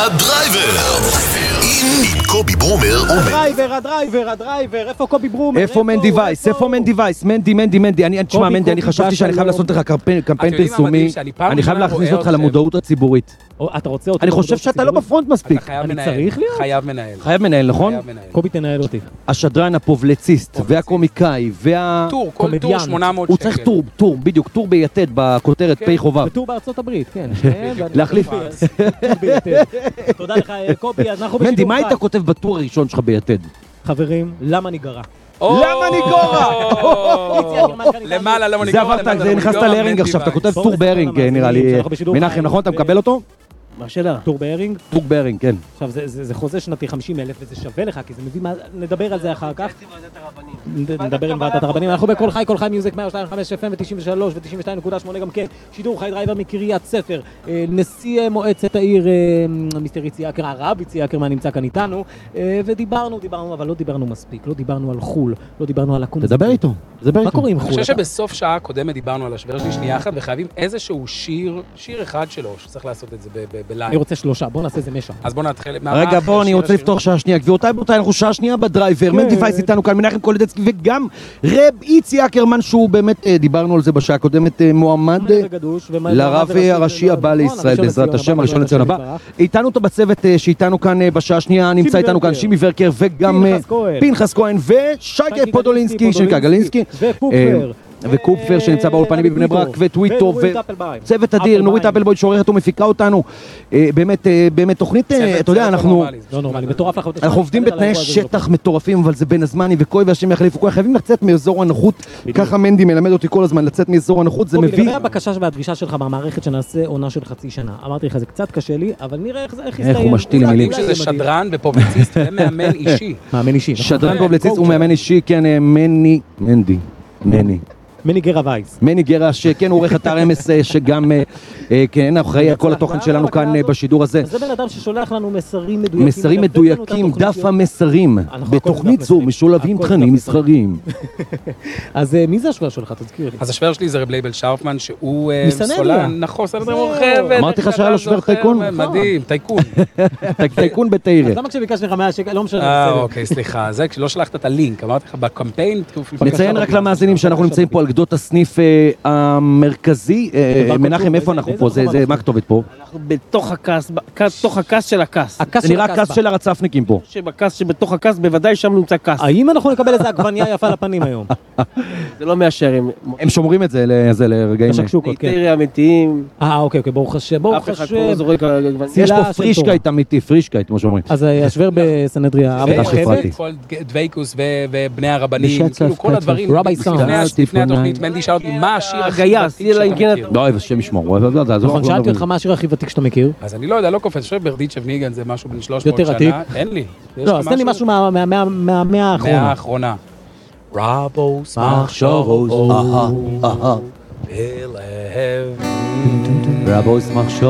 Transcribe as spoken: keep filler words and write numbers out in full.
הדרייבר עם קובי ברומר. הדרייבר, הדרייבר, הדרייבר, איפה קובי ברומר? איפה מנדי וייס? איפה מנדי וייס? מנדי, מנדי, מנדי, אני, תשמע מנדי, אני חשבתי שאני חייב לעשות לך קמפיין פרסומי, אני חייב להכניס אותך למודעות הציבורית. אתה רוצה אותי? אני חושב שאתה לא בפרונט מספיק. אני צריך להיות? חייב מנהל. חייב מנהל, נכון? קובי תנהל אותי. השדרן הפובלציסט והקומיקאי וה... טור, כל טור שמונה מאות שקל. הוא צריך טור, טור, בדיוק, טור ביתד בכותרת פי חובה. וטור בארצות הברית, כן. להחליף. תודה לך קובי, אז אנחנו בשידור חי. מנדי, מה היית כותב בטור הראשון שלך ביתד? חברים, למה ניגרע? למה ניגורה? למעלה, למה זה ניגורה? עברת, זה נכנסת להרינג עכשיו, אתה כותב טור בהרינג נראה לי. מנחם, נכון? אתה מקבל אותו? מה שאלה? טור בהרינג? טור בהרינג, כן. עכשיו, זה חוזה שנתי חמישים אלף וזה שווה לך, כי זה מביא מה... נדבר על זה אחר כך. נדבר עם ועדת הרבנים. אנחנו בכל חי, כל חי מיוזיק מאה שתיים נקודה חמש אף אם ו-תשעים ושלוש ו-תשעים ושתיים נקודה שמונה גם כן. שידור חי דרייבר מקריית ספר. נשיא מועצת העיר מיסטר איצי אקר, הרב איצי אקרמן נמצא כאן איתנו. ודיברנו, דיברנו, אבל לא דיברנו מספיק. לא דיברנו על חול, לא דיברנו על הקונספט. תדבר איתו. מה קורה עם חול? אני חושב שבסוף שעה הקודמת דיברנו על השוור שלי שנייה אחת, וחייבים איזשהו שיר, שיר אחד שלו, שצריך לעשות את זה בלייב. אני רוצה שלושה, בוא נעשה איזה משם. אז בוא נתחיל. רגע, בוא, אני רוצה לפתוח שעה שנייה. גבירותיי, גבירותיי, אנחנו שעה שנייה בדרייבר. מנדי וייס איתנו כאן, מנחם קולדצקי, וגם רב איצי אקרמן, שהוא באמת, דיברנו על זה בשעה הקודמת, מועמד לרב הראשי הבא לישראל, בעזרת השם, הראשון לציון הבא. איתנו אותו בצוות שאיתנו כאן בשעה השנייה, נמצא איתנו כאן שימי ורקר, וגם פנחס כהן, ושייקה פודולינסקי, שנקרא גלינסקי. וקופר. וקופר שנמצא באולפנים בבני ברק, וטוויטו, וצוות אדיר, נורית אפלבויד שעורכת ומפיקה אותנו. באמת, באמת תוכנית, אתה יודע, אנחנו לא נורמלי, מטורף לך. אנחנו עובדים בתנאי שטח מטורפים, אבל זה בין הזמני וכוי והשם יחליפו כוי, חייבים לצאת מאזור הנוחות, ככה מנדי מלמד אותי כל הזמן, לצאת מאזור הנוחות, זה מביא... לגבי הבקשה והדרישה שלך במערכת שנעשה עונה של חצי שנה, אמרתי לך, זה קצת קשה לי, אבל נראה איך יסתיים. איך הוא משתיל מילים. שזה שדרן ופובלציסט ומאמן אישי. מאמן אישי. שדרן ופובלציסט ומאמן אישי, כן, מני, מנדי, מני. מני גרה וייס. מני גרה, שכן, הוא עורך אתר אמס, שגם, כן, אחראי על כל התוכן שלנו כאן בשידור הזה. זה בן אדם ששולח לנו מסרים מדויקים. מסרים מדויקים, דף המסרים. בתוכנית זו משולבים תכנים מסחריים. אז מי זה השוור שלך? תזכיר לי. אז השוור שלי זה רב לייבל שרפמן, שהוא מסנדריה. נכון, סנדריה מורחבת. אמרתי לך שהיה לו שוור טייקון? מדהים, טייקון. טייקון בתאירה. אז למה כשביקשתי לך מאה שקל? לא משנה. אה, אוקיי, סליחה. זה כשלא שלחת את הלינק, אמרתי לך בקמפיין. נציין רק למאזינים שאנחנו נמצאים פה על גדות הסניף המרכזי. מנחם, איפה אנחנו פה? זה מה הכתובת פה? אנחנו בתוך הכס, בתוך הכס של הכס. זה נראה כס של הרצפניקים פה. שבכס שבתוך הכס, בוודאי שם נמצא כס. האם אנחנו נקבל איזה עגבניה יפה לפנים היום? זה לא מאשר. הם שומרים את זה לרגעים. ליטריה אמיתיים. אה, אוקיי, אוקיי, ברוך השם, ברוך השם. יש פה פרישקייט אמיתי, פרישקייט, כמו שאומרים. אז השוור בסנהדריה. וכל דוויקוס ובני הרבנים, כאילו כל הדברים. לפני התוכנית, מנדי שאל אותי מה השיר הכי ותיק שאתה מכיר. לא, השם ישמור. נכון, שאלתי אותך מה השיר הכי ותיק שאתה מכיר? אז אני לא יודע, לא קופץ, אני חושב ברדיצ'ב ניגן זה משהו בן שלוש מאות שנה. אין לי. לא, אז תן לי משהו מהמאה האחרונה. האחרונה. רבוס מחשבות. רבוס מחשבות.